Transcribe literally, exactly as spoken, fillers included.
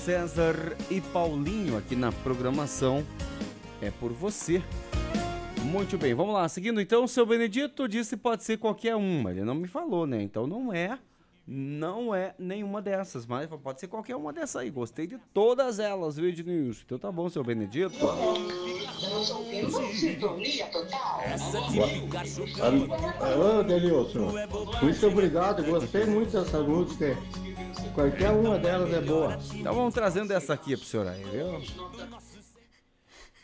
César e Paulinho aqui na programação É Por Você. Muito bem, vamos lá. Seguindo então, o seu Benedito disse pode ser qualquer uma. Ele não me falou, né? Então não é, não é nenhuma dessas, mas pode ser qualquer uma dessas aí. Gostei de todas elas, viu, Ednilson? Então tá bom, seu Benedito. Ô, Denilson, muito obrigado, gostei muito dessa música. Qualquer uma delas é boa. Então vamos trazendo essa aqui pro senhor aí, viu?